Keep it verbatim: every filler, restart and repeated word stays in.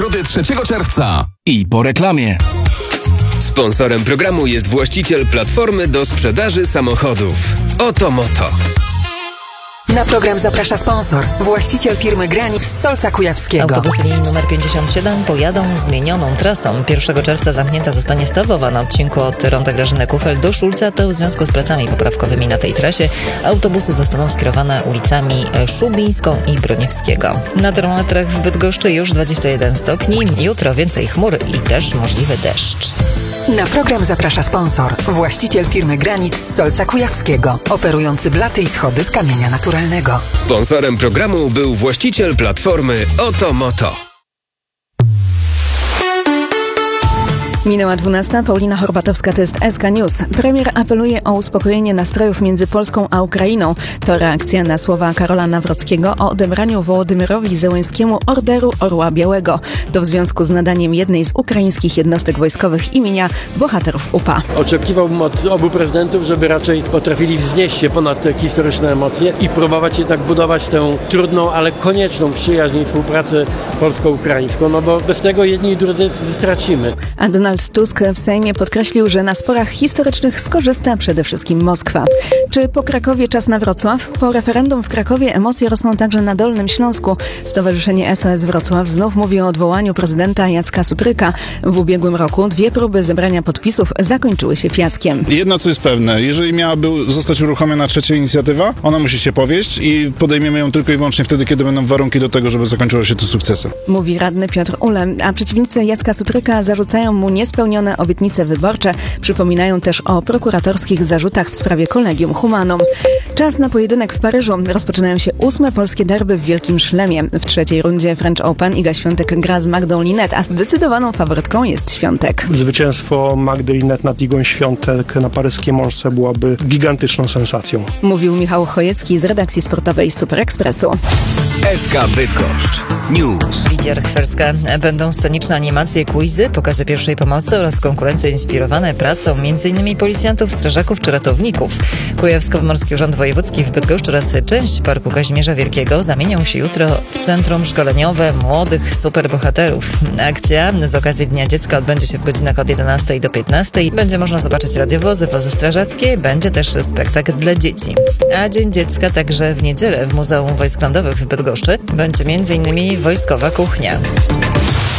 Nagrody trzeciego czerwca i po reklamie. Sponsorem programu jest właściciel platformy do sprzedaży samochodów Oto Moto. Na program zaprasza sponsor, właściciel firmy Granit z Solca Kujawskiego. Autobusy linii numer pięćdziesiąt siedem pojadą zmienioną trasą. pierwszego czerwca zamknięta zostanie Stawowa na odcinku od Ronda Grażyny Kufel do Szulca. To w związku z pracami poprawkowymi na tej trasie. Autobusy zostaną skierowane ulicami Szubińską i Broniewskiego. Na termometrach w Bydgoszczy już dwadzieścia jeden stopni. Jutro więcej chmur i też możliwy deszcz. Na program zaprasza sponsor, właściciel firmy Granit z Solca Kujawskiego, oferujący blaty i schody z kamienia naturalnego. Sponsorem programu był właściciel platformy Oto Moto. Minęła dwunasta. Paulina Horbatowska, to jest S K News. Premier apeluje o uspokojenie nastrojów między Polską a Ukrainą. To reakcja na słowa Karola Nawrockiego o odebraniu Wołodymyrowi Zełenskiemu Orderu Orła Białego. To w związku z nadaniem jednej z ukraińskich jednostek wojskowych imienia bohaterów U P A. Oczekiwałbym od obu prezydentów, żeby raczej potrafili wznieść się ponad te historyczne emocje i próbować jednak budować tę trudną, ale konieczną przyjaźń i współpracę polsko-ukraińską, no bo bez tego jedni i drudzy stracimy. A Donald Tusk w Sejmie podkreślił, że na sporach historycznych skorzysta przede wszystkim Moskwa. Czy po Krakowie czas na Wrocław? Po referendum w Krakowie emocje rosną także na Dolnym Śląsku. Stowarzyszenie S O S Wrocław znów mówi o odwołaniu prezydenta Jacka Sutryka. W ubiegłym roku dwie próby zebrania podpisów zakończyły się fiaskiem. Jedno co jest pewne, jeżeli miałaby zostać uruchomiona trzecia inicjatywa, ona musi się powieść i podejmiemy ją tylko i wyłącznie wtedy, kiedy będą warunki do tego, żeby zakończyło się to sukcesem. Mówi radny Piotr Ule, a przeciwnicy Jacka Sutryka zarzucają mu niespełnione obietnice wyborcze. Przypominają też o prokuratorskich zarzutach w sprawie Collegium Humanum. Czas na pojedynek w Paryżu. Rozpoczynają się ósme polskie derby w Wielkim Szlemie. W trzeciej rundzie French Open Iga Świątek gra z Magdą Linette, a zdecydowaną faworytką jest Świątek. Zwycięstwo Magdy Linette nad Igą Świątek na paryskiej Mączce byłaby gigantyczną sensacją. Mówił Michał Chojecki z redakcji sportowej Super Expressu. S K Bydgoszcz News. Lidia Rechwerska. Będą sceniczne animacje, quizy, pokazy pierwszej pomocy oraz konkurencje inspirowane pracą m.in. policjantów, strażaków czy ratowników. Kujawsko-Pomorski Urząd Wojewódzki w Bydgoszczy oraz część Parku Kazimierza Wielkiego zamienią się jutro w Centrum Szkoleniowe Młodych Superbohaterów. Akcja z okazji Dnia Dziecka odbędzie się w godzinach od jedenastej do piętnastej. Będzie można zobaczyć radiowozy, wozy strażackie, będzie też spektakl dla dzieci. A Dzień Dziecka także w niedzielę w Muzeum Wojsk Lądowych w Bydgoszczy będzie m.in. wojskowa kuchnia.